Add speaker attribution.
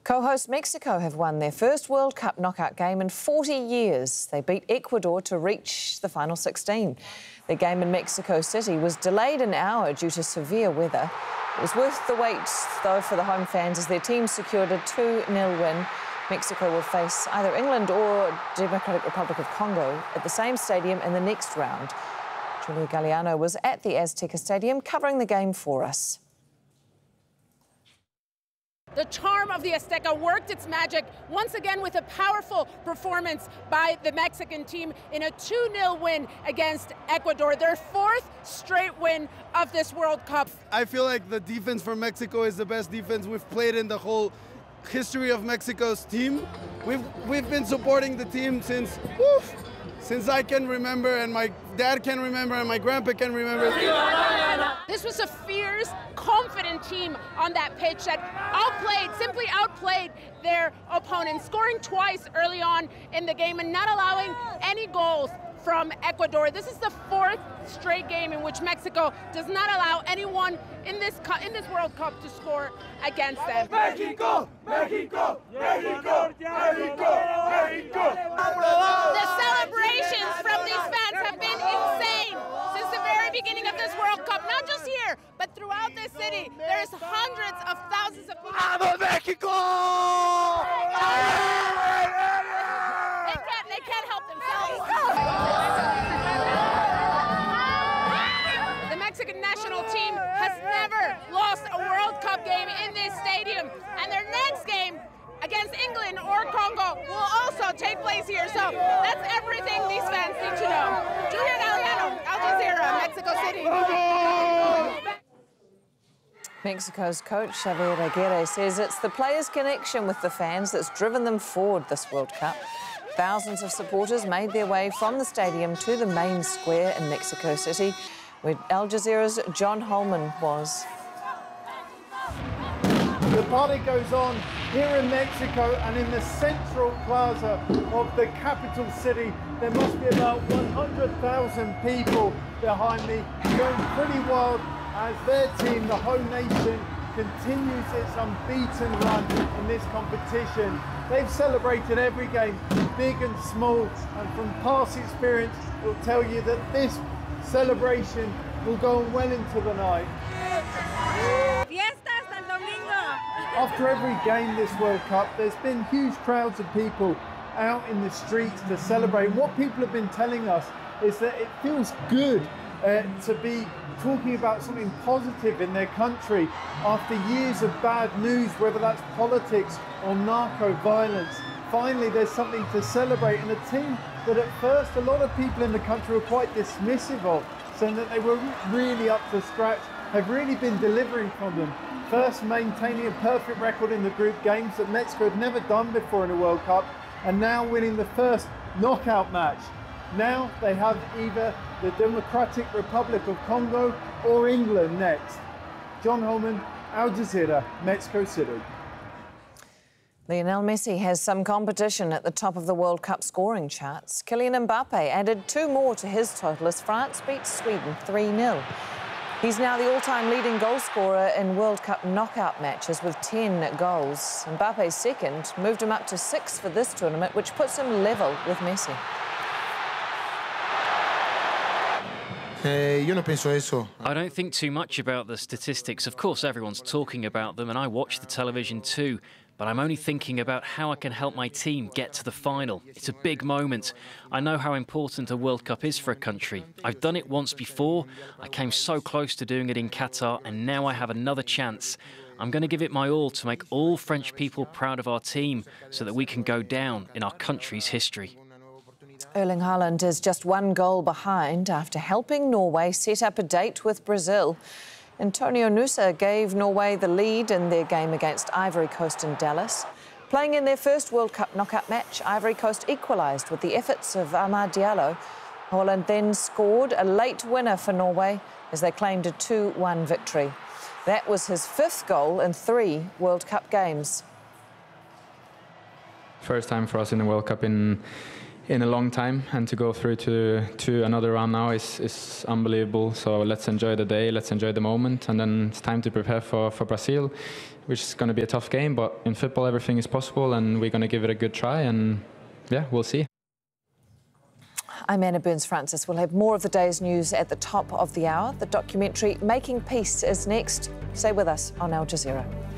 Speaker 1: Co-host Mexico have won their first World Cup knockout game in 40 years. They beat Ecuador to reach the final 16. Their game in Mexico City was delayed an hour due to severe weather. It was worth the wait, though, for the home fans as their team secured a 2-0 win. Mexico will face either England or Democratic Republic of Congo at the same stadium in the next round. Julia Galliano was at the Azteca Stadium covering the game for us.
Speaker 2: The charm of the Azteca worked its magic once again with a powerful performance by the Mexican team in a 2-0 win against Ecuador, their fourth straight win of this World Cup.
Speaker 3: I feel like the defense for Mexico is the best defense we've played in the whole history of Mexico's team. We've been supporting the team since I can remember, and my dad can remember, and my grandpa can remember.
Speaker 2: This was a fierce, confident team on that pitch that simply outplayed their opponents, scoring twice early on in the game and not allowing any goals from Ecuador. This is the fourth straight game in which Mexico does not allow anyone in this World Cup to score against them.
Speaker 4: Mexico! Mexico! Mexico! Mexico! Mexico!
Speaker 2: The celebrations from these fans have been insane since the very beginning of this World Cup, not just here, but throughout this city. There's hundreds of thousands of people.
Speaker 4: ¡Vamos, México!
Speaker 2: They can't help themselves. The Mexican national team has never lost a World Cup game in this stadium, and their next game against England or Congo will also take place here. So that's everything these fans need to know. Julia Galliano, Al Jazeera, Mexico City.
Speaker 1: Mexico's coach Xavier Aguirre says it's the players' connection with the fans that's driven them forward this World Cup. Thousands of supporters made their way from the stadium to the main square in Mexico City, where Al Jazeera's John Holman was.
Speaker 5: The party goes on here in Mexico, and in the central plaza of the capital city, there must be about 100,000 people behind me, going pretty wild as their team, the home nation, continues its unbeaten run in this competition. They've celebrated every game, big and small, and from past experience, will tell you that this celebration will go on well into the night. After every game this World Cup, there's been huge crowds of people out in the streets to celebrate. What people have been telling us is that it feels good to be talking about something positive in their country after years of bad news, whether that's politics or narco violence. Finally, there's something to celebrate, and a team that at first a lot of people in the country were quite dismissive of, saying that they were really up to scratch, have really been delivering from them. First, maintaining a perfect record in the group games that Mexico had never done before in a World Cup, and now winning the first knockout match. Now they have either the Democratic Republic of Congo or England next. John Holman, Al Jazeera, Mexico City.
Speaker 1: Lionel Messi has some competition at the top of the World Cup scoring charts. Kylian Mbappe added 2 more to his total as France beat Sweden 3-0. He's now the all-time leading goal scorer in World Cup knockout matches with 10 goals. Mbappe's second moved him up to 6 for this tournament, which puts him level with Messi.
Speaker 6: I don't think too much about the statistics. Of course, everyone's talking about them, and I watch the television too. But I'm only thinking about how I can help my team get to the final. It's a big moment. I know how important a World Cup is for a country. I've done it once before. I came so close to doing it in Qatar, and now I have another chance. I'm going to give it my all to make all French people proud of our team so that we can go down in our country's history.
Speaker 1: Erling Haaland is just 1 goal behind after helping Norway set up a date with Brazil. Antonio Nusa gave Norway the lead in their game against Ivory Coast in Dallas. Playing in their first World Cup knockout match, Ivory Coast equalised with the efforts of Amad Diallo. Haaland then scored a late winner for Norway as they claimed a 2-1 victory. That was his 5th goal in 3 World Cup games.
Speaker 7: First time for us in the World Cup in in a long time, and to go through to another round now is unbelievable. So let's enjoy the day, let's enjoy the moment, and then it's time to prepare for Brazil, which is going to be a tough game, but in football everything is possible, and we're going to give it a good try, and yeah, we'll see.
Speaker 1: I'm Anna Burns-Francis. We'll have more of the day's news at the top of the hour. The documentary Making Peace is next. Stay with us on Al Jazeera.